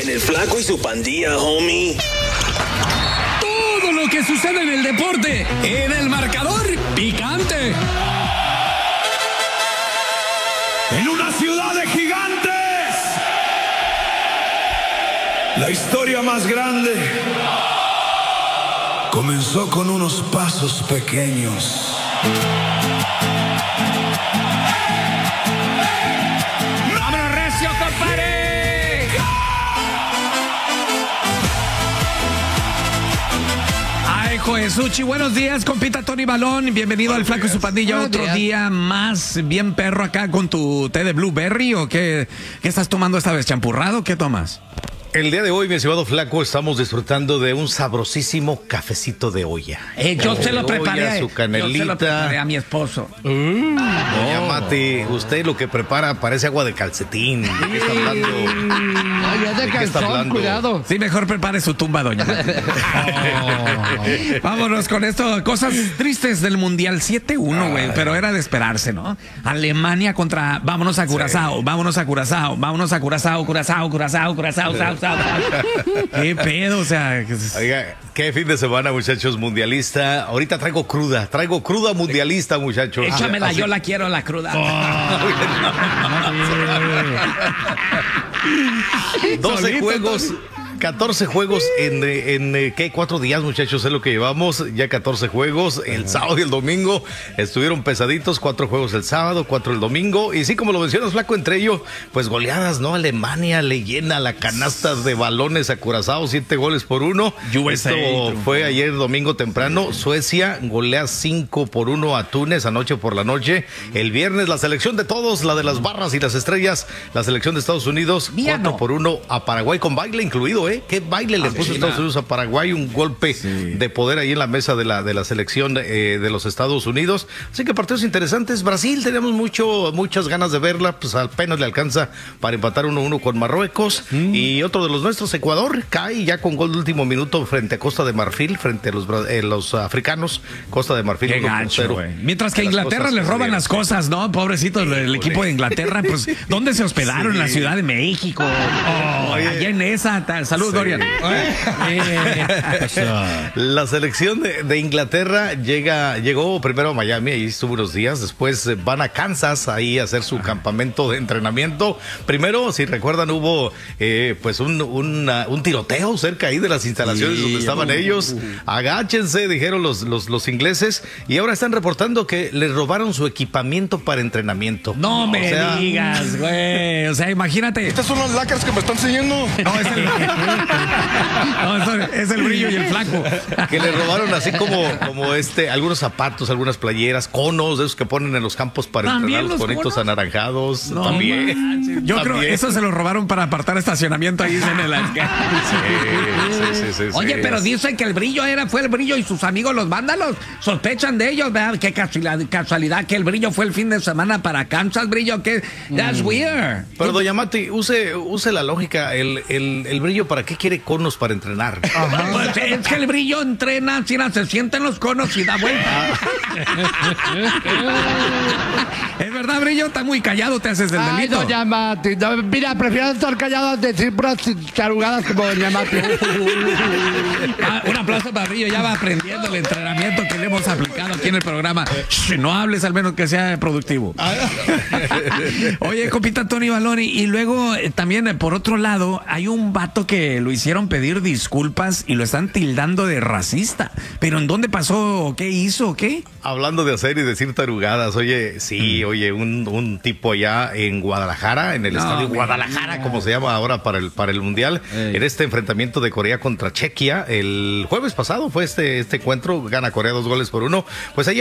En el Flaco y su Pandilla, homie. Todo lo que sucede en el deporte, en el marcador picante. En una ciudad de gigantes, la historia más grande comenzó con unos pasos pequeños. ¡Vámonos recio, compadre! Ay, Joesuchi, buenos días, compita Tony Balón. Bienvenido al Flaco y su Pandilla. Otro día más bien perro acá con tu té de blueberry. ¿O qué estás tomando esta vez? ¿Champurrado? ¿Qué tomas? El día de hoy, mi estimado Flaco, estamos disfrutando de un sabrosísimo cafecito de olla. Yo se lo preparé. Su canelita. Yo se lo preparé a mi esposo. Doña Mati, usted lo que prepara parece agua de calcetín. ¿De qué está hablando? Ay, es de calzón, cuidado. Sí, mejor prepare su tumba, doña Mati. Vámonos con esto. Cosas tristes del Mundial 7-1, güey. Pero era de esperarse, ¿no? Alemania contra... Vámonos a Curazao, vámonos a Curazao, vámonos a Curazao, Curazao. ¿Qué pedo? O sea... Oiga, qué fin de semana, muchachos, mundialista. Ahorita traigo cruda mundialista, muchachos. Échamela, yo la quiero, la cruda. 12 juegos... 14 juegos en ¿qué? 4 días, muchachos, es lo que llevamos. Ya 14 juegos. El sábado y el domingo estuvieron pesaditos. 4 juegos el sábado, 4 el domingo. Y sí, como lo mencionas, Flaco, entre ellos, pues goleadas, ¿no? Alemania le llena la canasta de balones a Curazao, 7-1. Esto fue ayer domingo temprano. Suecia golea 5-1 a Túnez anoche por la noche. El viernes, la selección de todos, la de las barras y las estrellas, la selección de Estados Unidos, 4-1 a Paraguay, con baile incluido. ¿Qué baile le puso Estados Unidos a Paraguay? Un golpe de poder ahí en la mesa de la selección de los Estados Unidos. Así que partidos interesantes. Brasil, teníamos muchas ganas de verla, pues apenas le alcanza para empatar 1-1 con Marruecos. Y otro de los nuestros, Ecuador, cae ya con gol de último minuto frente a Costa de Marfil, frente a los africanos. Costa de Marfil. Qué gacho, güey. Mientras que a Inglaterra les roban las cosas, ¿no? Pobrecitos, el equipo de Inglaterra, pues, ¿dónde se hospedaron? En la Ciudad de México. Allá en esa... Salud, Dorian. La selección de Inglaterra llegó primero a Miami, ahí estuvo unos días, después van a Kansas ahí a hacer su campamento de entrenamiento. Primero, si recuerdan, hubo pues un tiroteo cerca ahí de las instalaciones donde estaban ellos. Agáchense, dijeron los ingleses, y ahora están reportando que les robaron su equipamiento para entrenamiento. No me digas, güey. O sea, imagínate. Estas son las lacras que me están siguiendo. No, es el brillo y el flaco. Que le robaron así como algunos zapatos, algunas playeras, conos de esos que ponen en los campos para entrenar, los conitos anaranjados. No, también. Yo creo que eso se lo robaron para apartar estacionamiento ahí en las sí. Oye, pero dicen que el brillo fue el brillo y sus amigos los vándalos sospechan de ellos, ¿verdad? Qué casualidad que el brillo fue el fin de semana para Kansas, brillo, que that's weird. Pero doña Mati, use la lógica, el brillo, ¿para qué quiere conos para entrenar? Pues es que el brillo entrena, se sienten los conos y da vuelta. Es verdad, brillo, está muy callado, te haces del delito. Doña Mati, mira, prefiero estar callado a decir puras tarugadas como doña Mati. Un aplauso para brillo, ya va aprendiendo el entrenamiento que le hemos aplicado aquí en el programa. No hables, al menos que sea productivo. Oye, compita Tony Balón, y luego también por otro lado hay un vato que lo hicieron pedir disculpas y lo están tildando de racista. ¿Pero en dónde pasó? ¿Qué hizo? ¿Qué? Hablando de hacer y decir tarugadas, un tipo allá en Guadalajara, en el estadio Guadalajara, como se llama ahora para el Mundial, en este enfrentamiento de Corea contra Chequia, el jueves pasado fue este encuentro, gana Corea 2-1, pues allá